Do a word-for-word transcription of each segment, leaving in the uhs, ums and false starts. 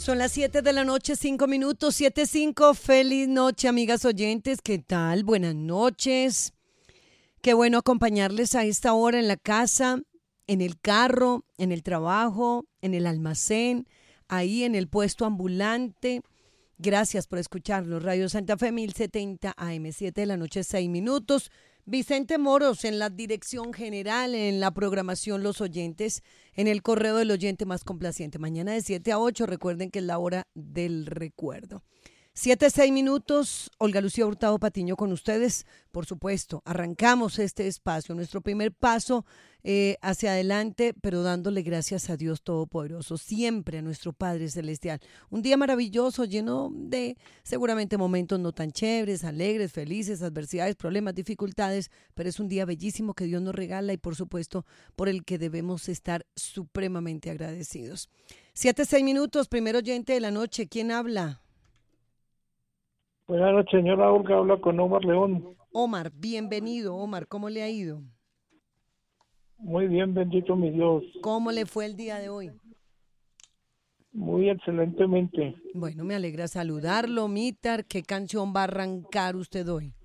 Son las siete de la noche, cinco minutos, siete cinco. Feliz noche, amigas oyentes. ¿Qué tal? Buenas noches. Qué bueno acompañarles a esta hora en la casa, en el carro, en el trabajo, en el almacén, ahí en el puesto ambulante. Gracias por escucharnos. Radio Santa Fe mil setenta A M, siete de la noche, seis minutos. Vicente Moros en la dirección general, en la programación Los Oyentes, en el correo del oyente más complaciente. Mañana de siete a ocho, recuerden que es la hora del recuerdo. siete, seis minutos, Olga Lucía Hurtado Patiño con ustedes. Por supuesto, arrancamos este espacio, nuestro primer paso eh, hacia adelante, pero dándole gracias a Dios Todopoderoso, siempre a nuestro Padre Celestial. Un día maravilloso, lleno de seguramente momentos no tan chéveres, alegres, felices, adversidades, problemas, dificultades, pero es un día bellísimo que Dios nos regala y por supuesto por el que debemos estar supremamente agradecidos. siete, seis minutos, primer oyente de la noche, ¿quién habla? Buenas noches, señora Olga, habla con Omar León. Omar, bienvenido, Omar, ¿cómo le ha ido? Muy bien, bendito mi Dios. ¿Cómo le fue el día de hoy? Muy excelentemente. Bueno, me alegra saludarlo, Mitar. ¿Qué canción va a arrancar usted hoy?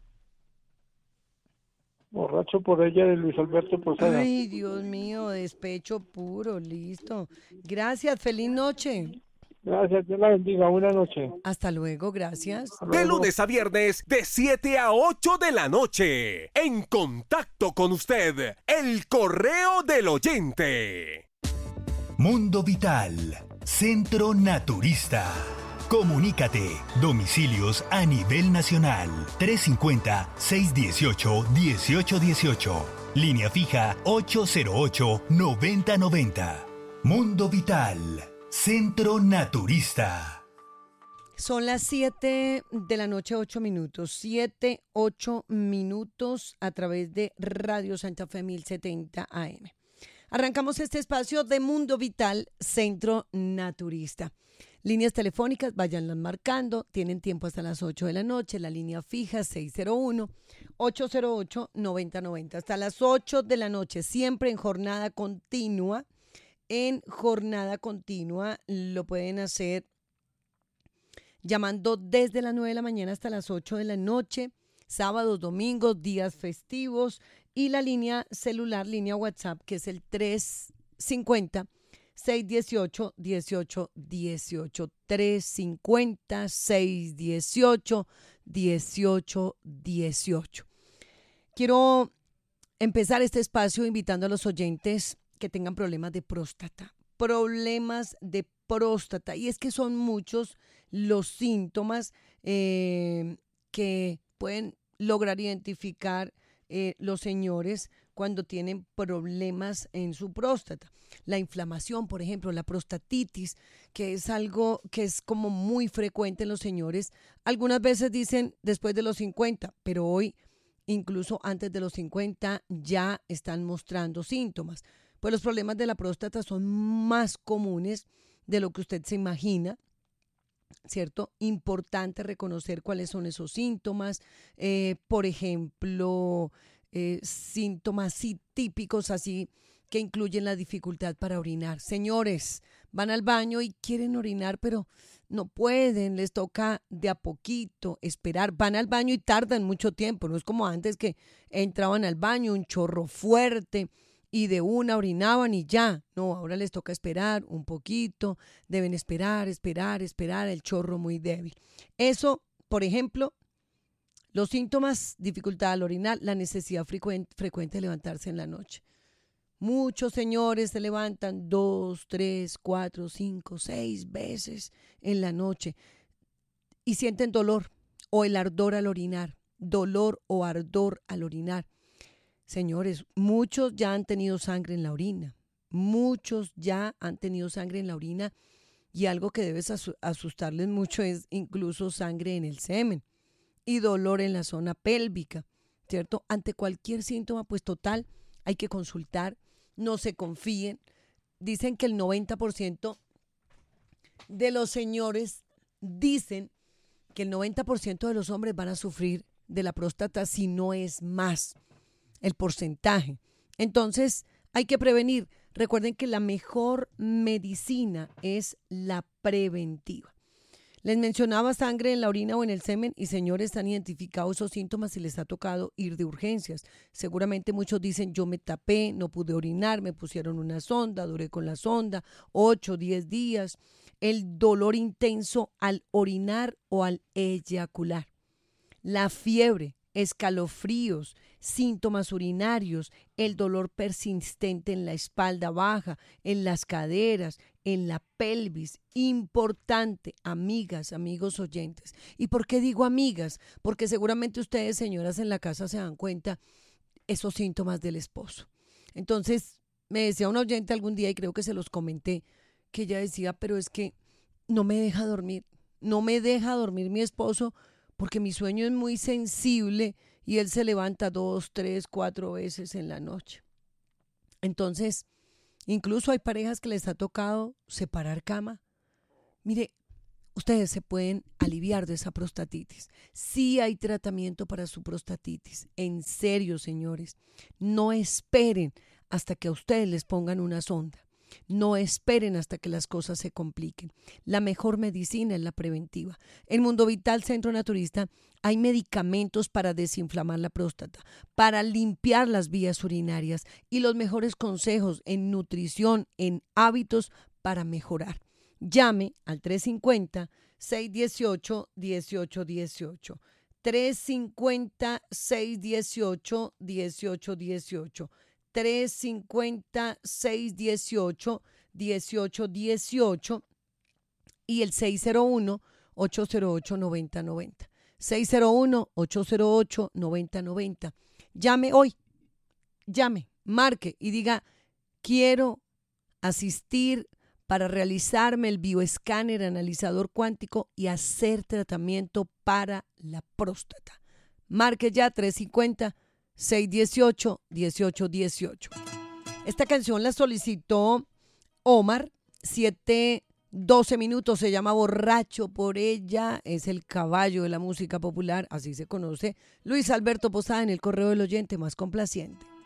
Borracho por ella, de Luis Alberto Posada. Ay, Dios mío, despecho puro, listo. Gracias, feliz noche. Gracias, Dios la bendiga, buenas noches. Hasta luego, gracias. Hasta De luego. lunes a viernes, de siete a ocho de la noche. En contacto con usted, el correo del oyente. Mundo Vital, Centro Naturista. Comunícate. Domicilios a nivel nacional. trescientos cincuenta, seiscientos dieciocho, dieciocho dieciocho. Línea fija ocho cero ocho, noventa noventa. Mundo Vital, Centro Naturista. Son las siete de la noche, ocho minutos. siete, ocho minutos a través de Radio Santa Fe mil setenta A M. Arrancamos este espacio de Mundo Vital, Centro Naturista. Líneas telefónicas, váyanlas marcando. Tienen tiempo hasta las ocho de la noche. La línea fija seis cero uno, ocho cero ocho, noventa noventa. Hasta las ocho de la noche, siempre en jornada continua. En jornada continua lo pueden hacer llamando desde las nueve de la mañana hasta las ocho de la noche, sábados, domingos, días festivos, y la línea celular, línea WhatsApp, que es el tres cinco cero, seis uno ocho, uno ocho uno ocho, tres cinco cero, seis uno ocho, uno ocho uno ocho. Quiero empezar este espacio invitando a los oyentes que tengan problemas de próstata, problemas de próstata, y es que son muchos los síntomas eh, que pueden lograr identificar eh, los señores cuando tienen problemas en su próstata. La inflamación, por ejemplo, la prostatitis, que es algo que es como muy frecuente en los señores. Algunas veces dicen después de los cincuenta, pero hoy, incluso antes de los cincuenta, ya están mostrando síntomas. Pues los problemas de la próstata son más comunes de lo que usted se imagina, ¿cierto? Importante reconocer cuáles son esos síntomas. Eh, por ejemplo, eh, síntomas sí, típicos así que incluyen la dificultad para orinar. Señores, van al baño y quieren orinar, pero no pueden, les toca de a poquito esperar. Van al baño y tardan mucho tiempo. No es como antes que entraban al baño, un chorro fuerte, y de una orinaban y ya. No, ahora les toca esperar un poquito, deben esperar, esperar, esperar, el chorro muy débil. Eso, por ejemplo, los síntomas, dificultad al orinar, la necesidad frecuente, frecuente de levantarse en la noche. Muchos señores se levantan dos, tres, cuatro, cinco, seis veces en la noche y sienten dolor o el ardor al orinar, dolor o ardor al orinar. Señores, muchos ya han tenido sangre en la orina, muchos ya han tenido sangre en la orina y algo que debe asustarles mucho es incluso sangre en el semen y dolor en la zona pélvica, ¿cierto? Ante cualquier síntoma, pues total, hay que consultar, no se confíen. Dicen que el noventa por ciento de los señores dicen que el noventa por ciento de los hombres van a sufrir de la próstata si no es más el porcentaje. Entonces hay que prevenir. Recuerden que la mejor medicina es la preventiva. Les mencionaba sangre en la orina o en el semen y señores han identificado esos síntomas y les ha tocado ir de urgencias. Seguramente muchos dicen yo me tapé, no pude orinar, me pusieron una sonda, duré con la sonda ocho, diez días. El dolor intenso al orinar o al eyacular. La fiebre, escalofríos, síntomas urinarios, el dolor persistente en la espalda baja, en las caderas, en la pelvis. Importante, amigas, amigos oyentes. ¿Y por qué digo amigas? Porque seguramente ustedes, señoras en la casa, se dan cuenta esos síntomas del esposo. Entonces, me decía un oyente algún día, y creo que se los comenté, que ella decía, pero es que no me deja dormir, no me deja dormir mi esposo porque mi sueño es muy sensible y él se levanta dos, tres, cuatro veces en la noche. Entonces, incluso hay parejas que les ha tocado separar cama. Mire, ustedes se pueden aliviar de esa prostatitis. Sí hay tratamiento para su prostatitis. En serio, señores, no esperen hasta que a ustedes les pongan una sonda. No esperen hasta que las cosas se compliquen. La mejor medicina es la preventiva. En Mundo Vital Centro Naturista hay medicamentos para desinflamar la próstata, para limpiar las vías urinarias y los mejores consejos en nutrición, en hábitos para mejorar. Llame al tres cinco cero, seis uno ocho, uno ocho uno ocho. tres cinco cero, seis uno ocho, uno ocho uno ocho. tres cinco cero, seis uno ocho, uno ocho uno ocho y el seis cero uno, ocho cero ocho, nueve cero nueve cero. seis cero uno, ocho cero ocho, nueve cero nueve cero. Llame hoy, llame, marque y diga, quiero asistir para realizarme el bioescáner analizador cuántico y hacer tratamiento para la próstata. Marque ya tres cinco cero, seis uno ocho, uno ocho uno ocho. Esta canción la solicitó Omar, siete doce minutos, se llama Borracho por ella, es el caballo de la música popular, así se conoce. Luis Alberto Posada en el correo del oyente más complaciente.